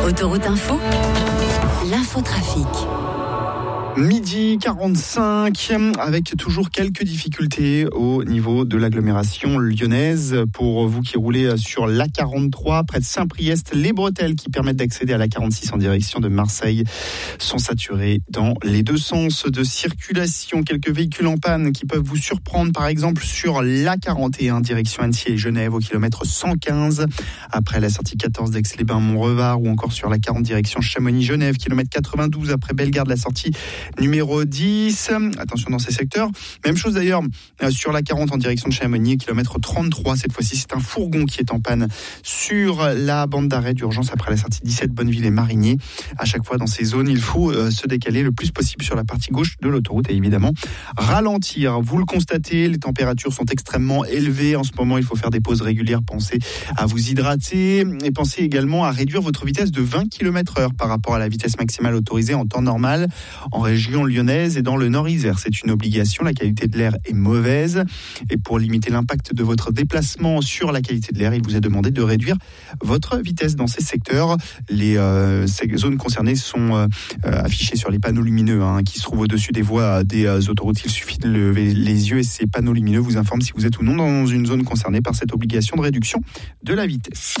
Autoroute Info, l'infotrafic. Midi 45, avec toujours quelques difficultés au niveau de l'agglomération lyonnaise. Pour vous qui roulez sur l'A43, près de Saint-Priest, les bretelles qui permettent d'accéder à l'A46 en direction de Marseille sont saturées dans les deux sens de circulation. Quelques véhicules en panne qui peuvent vous surprendre, par exemple sur l'A41, direction Annecy et Genève, au kilomètre 115. Après la sortie 14 d'Aix-les-Bains-Montrevard, ou encore sur l'A40, direction Chamonix-Genève, kilomètre 92, après Bellegarde, la sortie numéro 10. Attention dans ces secteurs. Même chose d'ailleurs sur la 40 en direction de Chamonix, kilomètre 33. Cette fois-ci, c'est un fourgon qui est en panne sur la bande d'arrêt d'urgence après la sortie 17 Bonneville et Marigny. À chaque fois dans ces zones, il faut se décaler le plus possible sur la partie gauche de l'autoroute et évidemment ralentir. Vous le constatez, les températures sont extrêmement élevées. En ce moment, il faut faire des pauses régulières. Pensez à vous hydrater et pensez également à réduire votre vitesse de 20 km/h par rapport à la vitesse maximale autorisée en temps normal en région lyonnaise et dans le Nord-Isère. C'est une obligation, la qualité de l'air est mauvaise et pour limiter l'impact de votre déplacement sur la qualité de l'air, il vous est demandé de réduire votre vitesse dans ces secteurs. Ces zones concernées sont affichées sur les panneaux lumineux qui se trouvent au-dessus des voies des autoroutes. Il suffit de lever les yeux et ces panneaux lumineux vous informent si vous êtes ou non dans une zone concernée par cette obligation de réduction de la vitesse.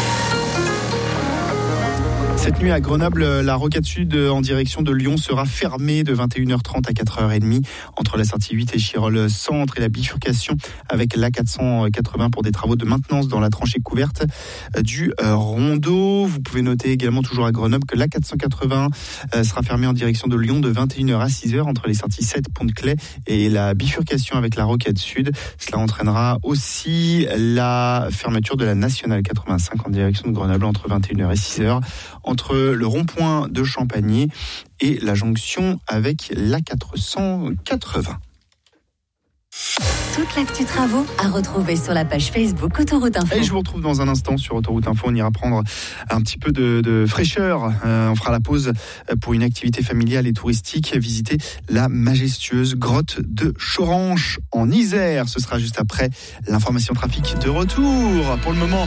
Cette nuit à Grenoble, la rocade sud en direction de Lyon sera fermée de 21h30 à 4h30 entre la sortie 8 et Chirol Centre et la bifurcation avec l'A480 pour des travaux de maintenance dans la tranchée couverte du Rondeau. Vous pouvez noter également toujours à Grenoble que l'A480 sera fermée en direction de Lyon de 21h à 6h entre les sorties 7 Pont-de-Claix et la bifurcation avec la rocade sud. Cela entraînera aussi la fermeture de la Nationale 85 en direction de Grenoble entre 21h et 6h. Entre le rond-point de Champagny et la jonction avec l'A480. Toute l'actu travaux à retrouver sur la page Facebook Autoroute Info. Et je vous retrouve dans un instant sur Autoroute Info. On ira prendre un petit peu de fraîcheur. On fera la pause pour une activité familiale et touristique. Visiter la majestueuse grotte de Choranche en Isère. Ce sera juste après l'information trafic de retour. Pour le moment,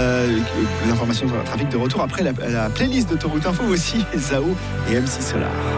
l'information trafic de retour après la playlist d'Autoroute Info aussi. Zao et MC Solar.